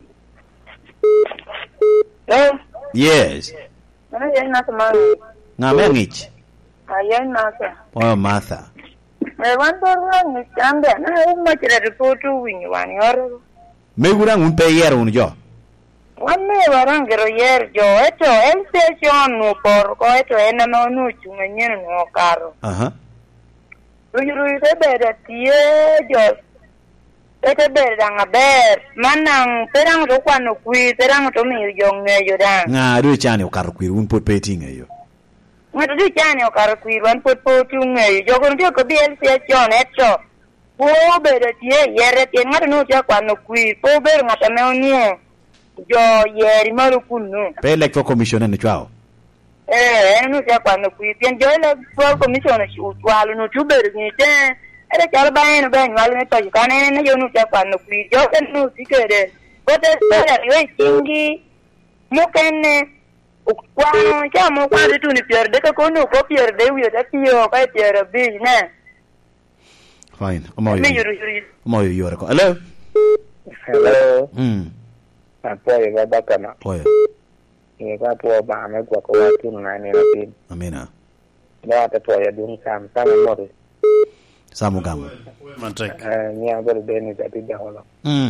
Yes. Mana yan na sama. Na mengich. Ayan na sa. Oh, Martha. Me wan dorang ni chambe na mo tira report wini wan yor. Me gurang un peyer un jo. Wan me warang gero yer jo eto el station no por ko eto ena no nu chungenyen no karo. Aha. Rui te beda tie jo. Te beda ngaber manang perang ro kwano kui perang to mi jong yo dan. Nga ru chane o karo kui un pot peting yo. Nga ru chane o karo kui wan pot potung yo ko ndio ko biel station eto. Po beda tie yere tie nga no ja kwano kui po ber ngata me onie. Yo yeri maru kunu. Pe electoral commission ne chwao. No ya cuando fui bien yo electoral commission utwalo no tuber ni te Ada cara bayan bayan wal ne to kan ne yo nu ta kwan ku yo kan nu tikede. Bote sera yo kingi mukene kwa cha mo kwa tu ni pierde ka ko nu ko pierde wi da tiyo ka pierde bi ne. Fine. Omo yo ko. Hello. Hello. Apo ya bakana. Oya. Ni ka po ba me kwa ko tu na ni na pin. Amina. Da ta to ya dun sam mo. Samu gamu. Mantek. Ni a ber de ni da ti da hola.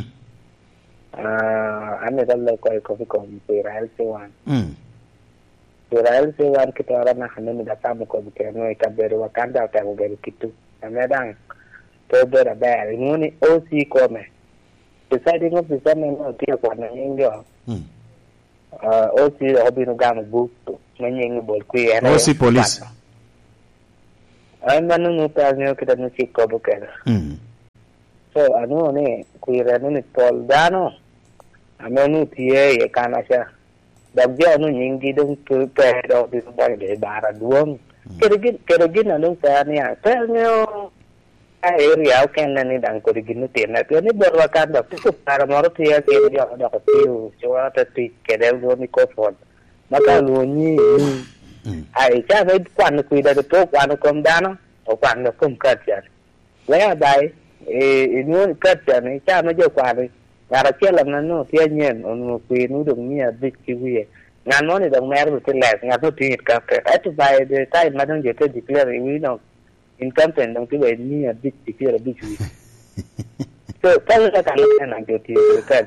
Ane dalle ko ko Israel se wan. Israel se wan kita ora na hanen da samu ko ke no ka ber wa kanda ta ko ber kitu. Amedang to ber ba ni o si ko me. Deciding of the same no ti ko na ndio. O si obi no gamu bu menyengi bol ku ya. O si police. Manu no ta nyo kita no si ko bu ke. So anu ne kuirano ni tol dano amenu tie ye kana sha dabja anu nyingi dong ke do di boy de bara duong kerigin anu sa ni a tenyo area ken ni dang kerigin ni na ni berwakan dak tu para moro tie ke dia ada ko tiu coba ta ti kedel do ni ko fon maka lu ni ai cha ve kwan ku da to kwan kom dano o kwan no kom ka cha le dai inu kacha ni cha no jo kwa ni ngara chela na no tie nyen onu ku nu dong ni a big ki wi ngan no ni dong mer bu tele ngan no ti ka ke at by the time ma dong je te declare we no in campaign dong ti we ni a big ki a big wi so tal ka kan na jo ti ka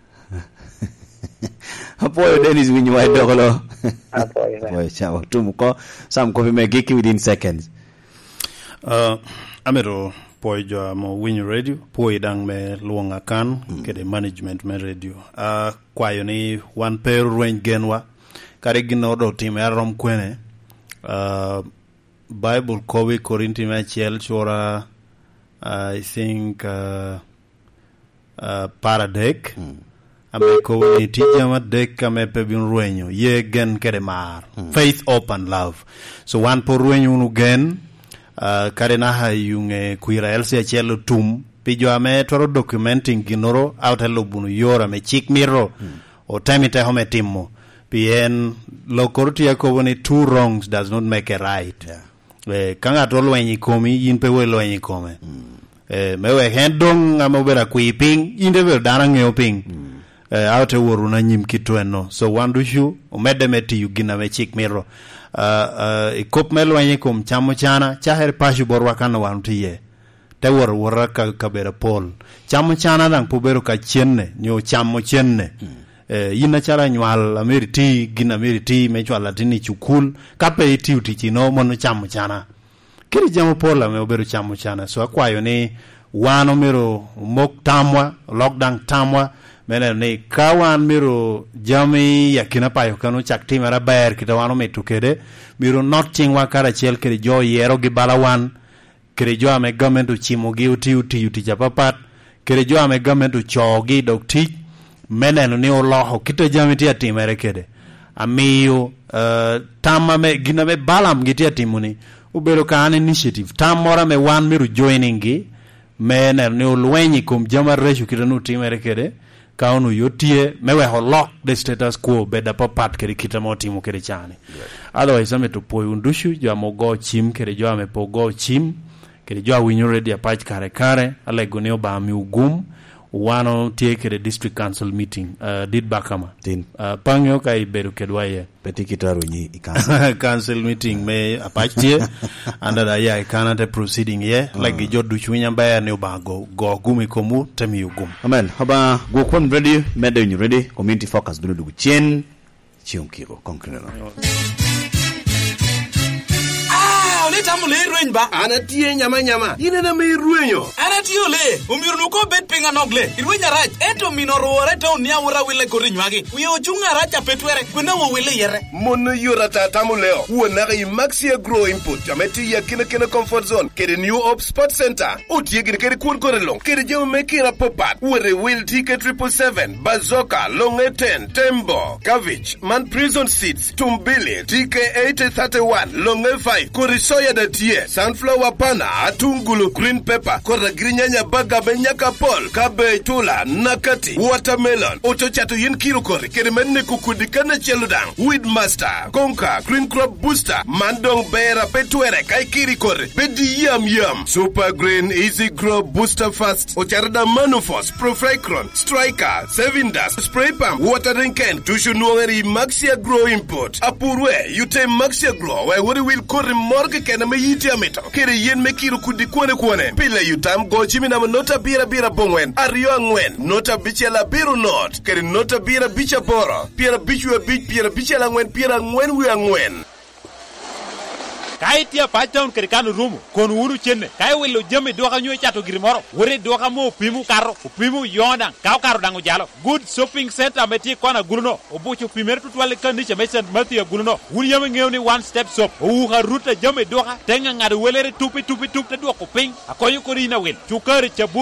Apo Dennis winyu ai dogolo. Apo ya. Chao tumuko sam ko me giki within seconds. Amero poijo mo win radio poi dang me luonga kan kede management me radio kwayo ni wan per wen genwa kare gino do tim arom kwene Bible kowi Korinti me chiel chora I think paradek ame ko ni tijama dek ame pe bin ruenyo ye gen kede mar faith open love so wan por ruenyo nu gen kare na ha yunge kuira else chelo tum pijo ame toro documenting ginoro outelo bunu yora me chik miro o time te home timmo pien lokorti yakobo ni two wrongs does not make a right kanga to lwenyi komi yin pe we lwenyi kome mewe hendong amobera kuiping inde be dana ngeo ping aute woru na nyim kitweno so wandushu umede meti yugina me chik miro ikop melwanyi kum chamo chana chaher pashu borwa kana wantiye te wor ka bera pol chamo chana dang pubero ka chenne nyo chamo chenne yina chara nywal ameriti gina ameriti me chwala tini chukul kape iti utichino mono chamo chana kiri jamo pola me obero chamo chana so akwayo ni wano mero mok tamwa lockdown tamwa mene ni kawan miro jami yakina payo kanu chakti mera ber kita wano metukede miro not chingwa kara chel kiri jo yero gi balawan kiri jo ame gamentu chimogi uti chapapat kiri jo ame gamentu chogi dokti mene ni oloho kita jami tia timere kede amiyo tama me gina me balam gitia timuni ubero ka an initiative tamora me wan miro joining gi mene ni ulwenyi kum jama reshu kita nu timere kede kaunu yotie mewe holok the status quo beda papat kere kitamotimo kere chane otherwise ame to poi undushu jo amogo chim kere jo ame pogo chim kere jo awinyo ready apach kare alego ne oba mi ugum wano tie kere district council meeting did bakama pangyo kai beru kedwaye peti kitaru nyi council council meeting me apach tie andada ya ikana te proceeding ye like jodu chunya mbaya ne oba go gumi komu temi ugum amen haba go kon ready mede nyu ready community focus dulu chien chiunkiro konkreno Tamo le rueny ba ana tie nyama ine na me ruenyo ana tio le umiro no ko bet pinga nogle ruenya rach eto minoro to nia ura wile korinywagi wi ochunga racha petwere kwena wo wile yere mono yura ta tamo leo wona ga maxi grow input ameti ya kina comfort zone kede new op sport center otie gine kede kun korelong kede jemo mekira popat wore will ticket 777 bazoka long 10 tembo cabbage man prison seats tumbili tk 831 long 5 korisoya avocado tie, sunflower pana, atungulu, green pepper, kora grinyanya baga benyaka pol, cabbage tula, nakati, watermelon, oto chato yen kiro kori, kere menne kukudi kana cheludang, weed master, konka, green crop booster, mandong bera petuere, kai kiri kori, bedi yum, super green, easy grow, booster fast, ocharada manufos, profecron, striker, sevindas, spray pump, watering can, tushu nuangeri, maxia grow import, apurwe, yute maxia grow, where will kori morgue kena me yiti amito, kere yen me kiro kudi kwane, pila yutam go chimina nota bira bongwen, ariyo angwen, nota bicha la biru not, kere nota bira bicha boro, pira bichwe bich, pira bicha la ngwen, pira ngwen we angwen. Kai tia pachon kerikanu rumu konu uru chenne kai welo jame doka nyoy chato girimoro wore doka mo pimu karo pimu yonda kau karo dango jalo good shopping center meti kona guruno obuchu pimer tutwale kaniche mesen mati ya guruno wuri yame ngewni one step shop o ha ruta jame doka tenga ngade welere tupi te doko ping akoyo korina wel chukare chabu